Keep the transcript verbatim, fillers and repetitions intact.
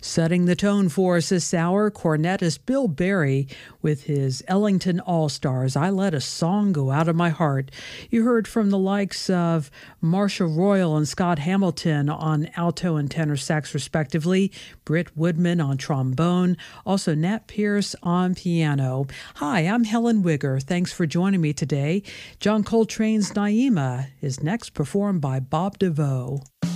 Setting the tone for us this hour, cornetist Bill Berry with his Ellington All-Stars, I Let a Song Go Out of My Heart. You heard from the likes of Marcia Royal and Scott Hamilton on alto and tenor sax respectively, Britt Woodman on trombone, also Nat Pierce on piano. Hi, I'm Helen Wigger. Thanks for joining me today. John Coltrane's Naima is next, performed by Bob DeVoe.